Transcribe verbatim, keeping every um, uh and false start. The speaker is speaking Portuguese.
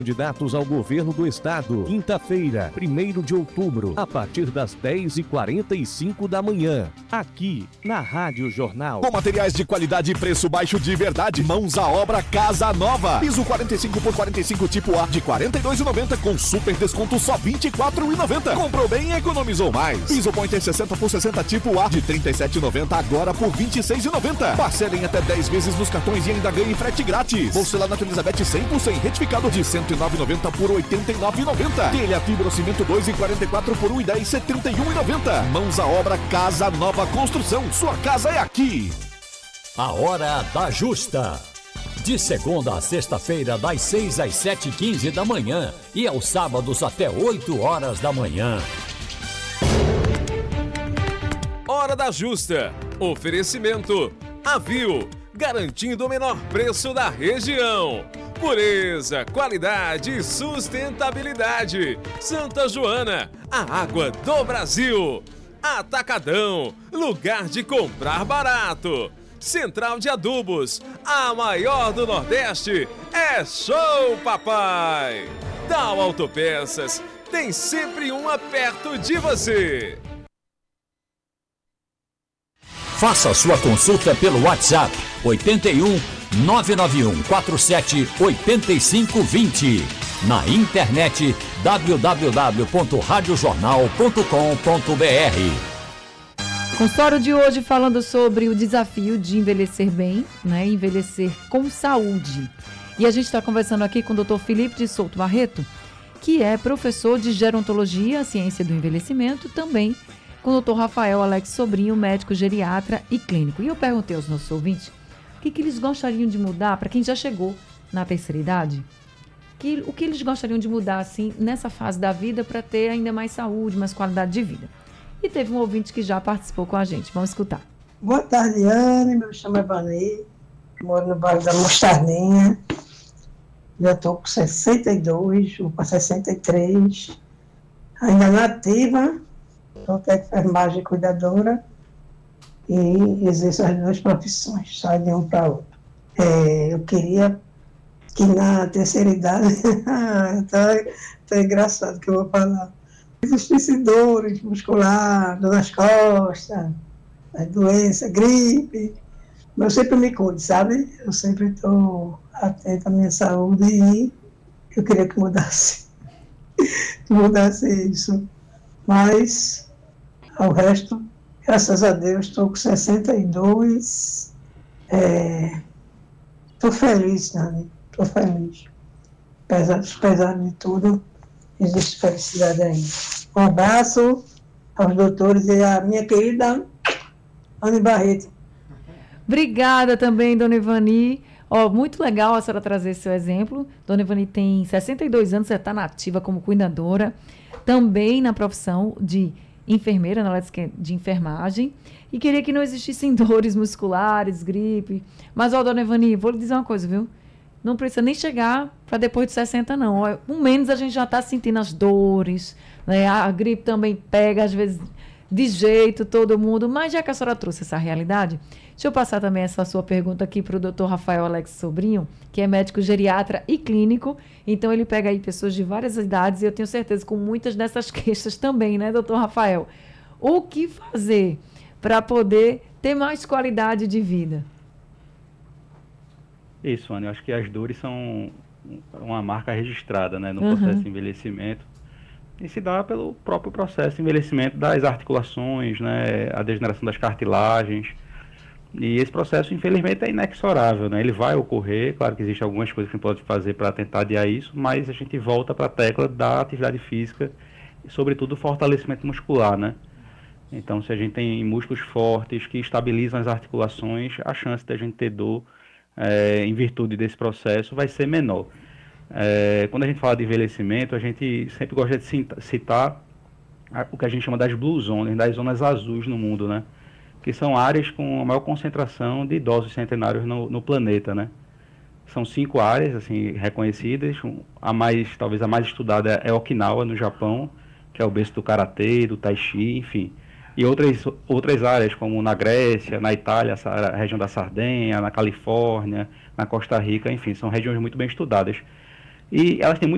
Candidatos ao governo do estado, quinta-feira, primeiro de outubro, a partir das dez e quarenta e cinco da manhã, aqui na Rádio Jornal. Com materiais de qualidade e preço baixo de verdade, mãos à obra Casa Nova. Piso quarenta e cinco por quarenta e cinco tipo A de quarenta e dois reais e noventa centavos com super desconto só vinte e quatro reais e noventa centavos. Comprou bem e economizou mais. Piso Pointer sessenta por sessenta tipo A de trinta e sete reais e noventa centavos agora por vinte e seis reais e noventa centavos. Parcelem até dez vezes nos cartões e ainda ganhe frete grátis. Porcelanato Elizabeth cem por cento retificado de cento e nove reais e noventa centavos por oitenta e nove reais e noventa centavos. Telha fibrocimento dois e quarenta e quatro por um e dez, setenta e um reais e noventa centavos. Mãos à obra Casa Nova Construção. Sua casa é aqui. A Hora da Justa. De segunda a sexta-feira, das seis às sete e quinze da manhã e aos sábados até oito horas da manhã. Hora da Justa. Oferecimento Avil, garantindo o menor preço da região. Pureza, qualidade e sustentabilidade. Santa Joana, a água do Brasil. Atacadão, lugar de comprar barato. Central de Adubos, a maior do Nordeste. É show, papai! Tal Autopeças, tem sempre uma perto de você. Faça sua consulta pelo WhatsApp oitenta e um, nove nove um quatro sete, oito cinco dois zero. Na internet w w w ponto rádio jornal ponto com ponto b r. Consultório de hoje falando sobre o desafio de envelhecer bem, né? Envelhecer com saúde. E a gente está conversando aqui com o doutor Felipe de Souto Barreto, que é professor de gerontologia, ciência do envelhecimento, também com o doutor Rafael Alex Sobrinho, médico geriatra e clínico. E eu perguntei aos nossos ouvintes o que, que eles gostariam de mudar para quem já chegou na terceira idade. Que, o que eles gostariam de mudar assim nessa fase da vida para ter ainda mais saúde, mais qualidade de vida. E teve um ouvinte que já participou com a gente. Vamos escutar. Boa tarde, Anne. Meu nome é Vani. Moro no bairro da Mostardinha. Já estou com sessenta e dois, vou para sessenta e três. Ainda nativa. Estou até enfermagem cuidadora. E exerço as duas profissões. Saio de um para outro. É, eu queria que na terceira idade... tá, tá engraçado que eu vou falar. Existem dores musculares, dor nas costas, doença, gripe. Mas eu sempre me cuido, sabe? Eu sempre estou atenta à minha saúde e eu queria que mudasse, que mudasse isso. Mas, ao resto, graças a Deus, estou com sessenta e dois. Estou é, feliz, Nani, estou feliz. Apesar, apesar de tudo, existe felicidade ainda. Um abraço aos doutores e à minha querida Anne Barreto. Obrigada também, dona Ivani. Ó, muito legal a senhora trazer esse seu exemplo. Dona Ivani tem sessenta e dois anos, você está nativa como cuidadora, também na profissão de enfermeira, na área de enfermagem, e queria que não existissem dores musculares, gripe. Mas, ó, dona Ivani, vou lhe dizer uma coisa, viu? Não precisa nem chegar para depois de sessenta, não. Com menos a gente já está sentindo as dores, né? A gripe também pega, às vezes, de jeito, todo mundo. Mas já que a senhora trouxe essa realidade, deixa eu passar também essa sua pergunta aqui para o doutor Rafael Alex Sobrinho, que é médico geriatra e clínico. Então, ele pega aí pessoas de várias idades e eu tenho certeza com muitas dessas queixas também, né, doutor Rafael? O que fazer para poder ter mais qualidade de vida? Isso, Ana, eu acho que as dores são uma marca registrada, né, no Uhum. processo de envelhecimento, e se dá pelo próprio processo de envelhecimento das articulações, né, a degeneração das cartilagens, e esse processo, infelizmente, é inexorável, né, ele vai ocorrer, claro que existem algumas coisas que a gente pode fazer para tentar adiar isso, mas a gente volta para a tecla da atividade física, e sobretudo o fortalecimento muscular, né. Então, se a gente tem músculos fortes que estabilizam as articulações, a chance de a gente ter dor É, em virtude desse processo, vai ser menor. É, quando a gente fala de envelhecimento, a gente sempre gosta de citar a, o que a gente chama das blue zones, das zonas azuis no mundo, né? Que são áreas com a maior concentração de idosos centenários no, no planeta, né? São cinco áreas assim, reconhecidas, a mais, talvez a mais estudada é Okinawa, no Japão, que é o berço do karatê, do tai chi, enfim. E outras, outras áreas, como na Grécia, na Itália, a região da Sardenha, na Califórnia, na Costa Rica, enfim, são regiões muito bem estudadas. E elas têm muito